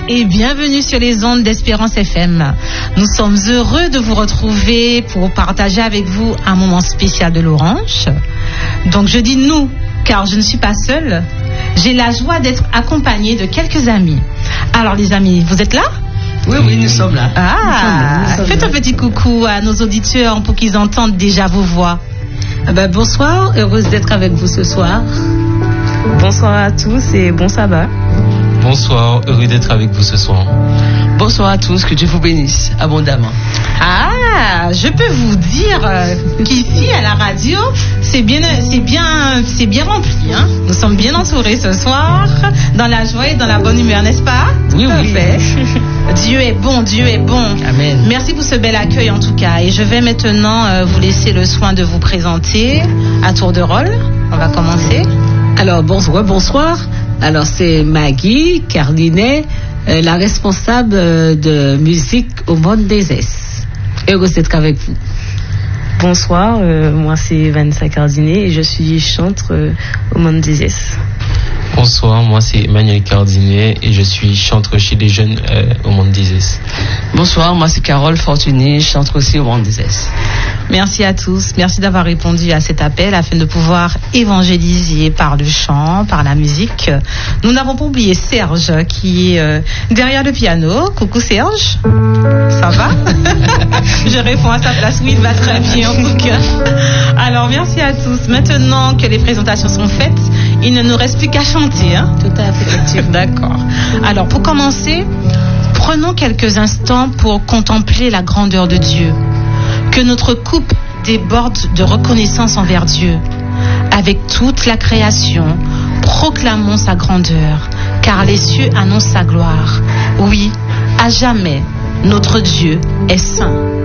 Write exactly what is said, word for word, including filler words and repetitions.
Et bienvenue sur les ondes d'Espérance F M. Nous sommes heureux de vous retrouver pour partager avec vous un moment spécial de l'Orange. Donc je dis nous, car je ne suis pas seule. J'ai la joie d'être accompagnée de quelques amis. Alors les amis, vous êtes là ? Oui, oui, nous sommes là. Ah, nous sommes là, nous sommes faites là. un petit coucou à nos auditeurs pour qu'ils entendent déjà vos voix. Ah ben, bonsoir, heureuse d'être avec vous ce soir. Bonsoir à tous et bon sabbat. Bonsoir, heureux d'être avec vous ce soir. Bonsoir à tous, que Dieu vous bénisse abondamment. Ah, je peux vous dire euh, qu'ici à la radio, c'est bien, c'est bien, c'est bien rempli. Hein. Nous sommes bien entourés ce soir, dans la joie et dans la bonne humeur, n'est-ce pas ? Oui, oui. Parfait. Dieu est bon, Dieu est bon. Amen. Merci pour ce bel accueil en tout cas. Et je vais maintenant euh, vous laisser le soin de vous présenter à tour de rôle. On va commencer. Alors, bonsoir, bonsoir. Alors, c'est Maggie Cardinet, euh, la responsable euh, de musique au Monde des S. Heureuse d'être avec vous. Bonsoir, euh, moi c'est Vanessa Cardinet et je suis chantre euh, au Monde des S. Bonsoir, moi c'est Emmanuel Cardinet et je suis chantre chez les jeunes euh, au Monde des S. Bonsoir, moi c'est Carole Fortuné, chantre aussi au Monde des S. Merci à tous. Merci d'avoir répondu à cet appel afin de pouvoir évangéliser par le chant, par la musique. Nous n'avons pas oublié Serge qui est euh, derrière le piano. Coucou Serge. Ça va? Je réponds à sa place. Oui, il va très bien en tout cas. Alors merci à tous. Maintenant que les présentations sont faites, il ne nous reste plus qu'à chanter. Hein? Tout à fait. D'accord. Alors pour commencer, prenons quelques instants pour contempler la grandeur de Dieu. Que notre coupe déborde de reconnaissance envers Dieu. Avec toute la création, proclamons sa grandeur, car les cieux annoncent sa gloire. Oui, à jamais, notre Dieu est saint.